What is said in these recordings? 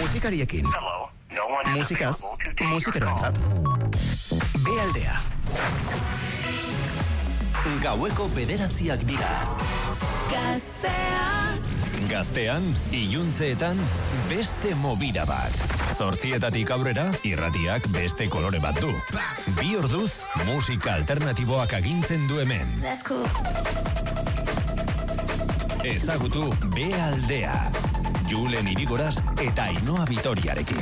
Musikariekin. Musikaz, musikeroentzat. Bealdea. Gaueko 9:00 dira. Gaztean, iluntzeetan, beste movida bat. 8:00 aurrera, irratiak beste kolore bat du. 2 orduz, musika alternatiboak agintzen du hemen. Ezagutu Bealdea. Julen Irigoraz eta Ainhoa Vitoriarekin.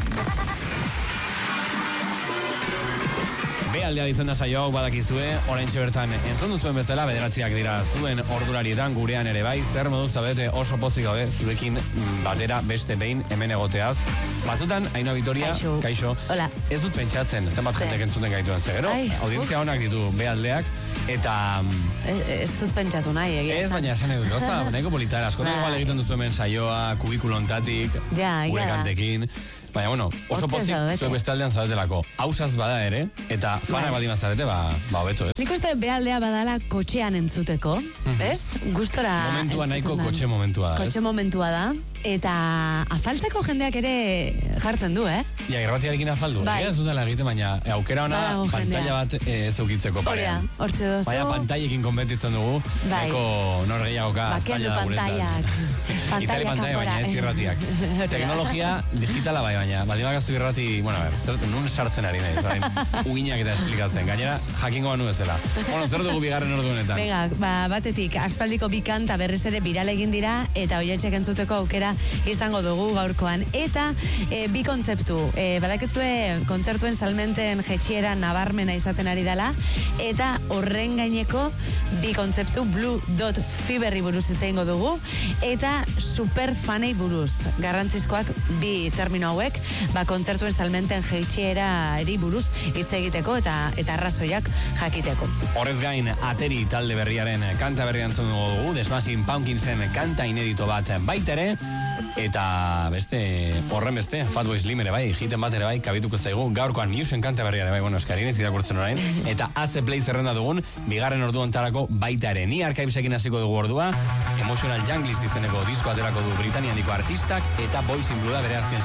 Bealdea ditzen da saio hau badakizue, oraintxe bertan entzun duzuen bezala 9:00 dira zuen ordularietan gurean ere bai, zer moduz zabete oso pozik gaude zuekin batera beste behin hemen egoteaz. Batzutan, Ainhoa Vitoria, kaixo. Hola. Ez dut pentsatzen, zenbat jentek entzuten gaituen zegero, audientzia honak ditu Bealdeak, eta... Ez dut pentsatu nahi, egia. Ez, baina esan edut, oza, nahiko politara, askotan igual egiten duzu hemen saioa, kubikulontatik, gure kantekin. Baina, bueno, oso pozik zuek beste aldean zabetelako. Hausaz bada ere, eta fanak baldin bazarete, hobeto, ez? Nik uste Bealdea badala kotxean entzuteko, ez? Gustora... Momentua nahiko kotxe momentua da, ez? Kotxe momentua da, eta afalteko jendeak ere jartzen du, Ja, irratiarekin afaldu. Ez dutela egite, baina aukera ona pantalla bat ez eukitzeko parean. Hortxe dozu. Baina pantaiekin konbentitzen dugu, nahiko nor gehiagoka zaila da guretzat. Itali pantalla, baina ez irratiak. Teknologia digitala bai, baina badimagaztu irrati, bueno, nun sartzen ari nahi, uginak eta esplikatzen. Gainera, jakingo banu bezala. Bueno, zer dugu bigarren ordunetan? Venga, batetik, aspaldiko bi kanta berriz ere viral egin dira, eta oietxek entzuteko aukera izango dugu gaurkoan. Eta bi kontzeptu, badakizue kontzertuen salmenten jetxiera nabarmena izaten ari dela, eta horren gaineko bi kontzeptu Blue Dot Feverri buruz izango dugu, eta superfanei buruz. Garrantzizkoak bi termino hauek, kontzertuen salmenten jetxiera eri buruz hitz egiteko eta arrazoiak jakiteko. Horrez gain, Ateri talde berriaren kanta berrian entzun dugu, The Smashing Pumpkinsen kanta inedito bat baitere, eta horren beste, Fatboy Slim ere bai, hiten bat ere bai, kabituko zaigu, gaurkoan Musen kanta berria ere bai, bueno, eskarin ez irakurtzen orain, eta Aze Play zerrenda dugun, bigarren ordu ontarako baita ere. Ni Archivesekin hasiko dugu ordua, Emotional Junglist izeneko disko aterako du Britaniandiko artistak, eta Boys in Blue da bere azken